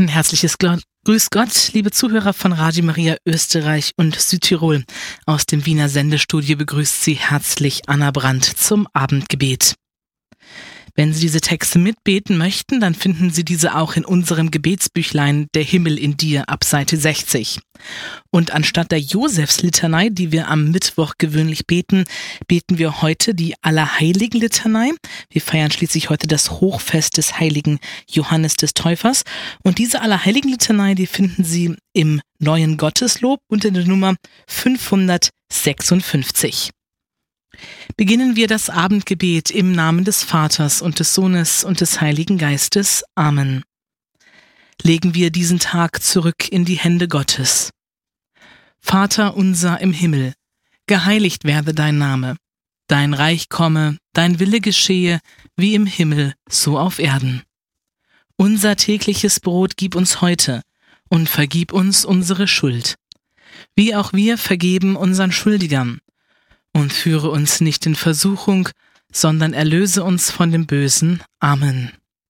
Ein herzliches Grüß Gott, liebe Zuhörer von Radio Maria Österreich und Südtirol. Aus dem Wiener Sendestudio begrüßt Sie herzlich Anna Brandt zum Abendgebet. Wenn Sie diese Texte mitbeten möchten, dann finden Sie diese auch in unserem Gebetsbüchlein Der Himmel in dir ab Seite 60. Und anstatt der Josefslitanei, die wir am Mittwoch gewöhnlich beten, beten wir heute die Allerheiligen-Litanei. Wir feiern schließlich heute das Hochfest des heiligen Johannes des Täufers. Und diese Allerheiligen-Litanei, die finden Sie im Neuen Gotteslob unter der Nummer 556. Beginnen wir das Abendgebet im Namen des Vaters und des Sohnes und des Heiligen Geistes. Amen. Legen wir diesen Tag zurück in die Hände Gottes. Vater unser im Himmel, geheiligt werde dein Name. Dein Reich komme, dein Wille geschehe, wie im Himmel, so auf Erden. Unser tägliches Brot gib uns heute und vergib uns unsere Schuld, wie auch wir vergeben unseren Schuldigern. Und führe uns nicht in Versuchung, sondern erlöse uns von dem Bösen. Amen.